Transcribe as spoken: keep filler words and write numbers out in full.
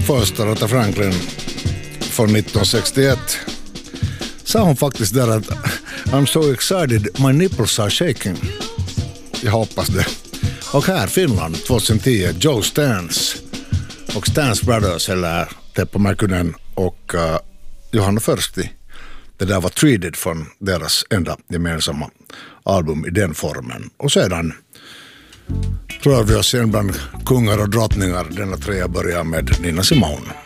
första Aretha Franklin från nittonhundrasextioett sa hon faktiskt där att I'm so excited, my nipples are shaking. Jag hoppas det. Och här Finland tjugohundratio, Joe Stans och Stans Brothers eller Teppo Mäkynen och uh, Johanna Försti. Det där var Treated från deras enda gemensamma album i den formen. Och sedan rör vi oss igen bland kungar och drottningar. Denna trea börjar med Nina Simone.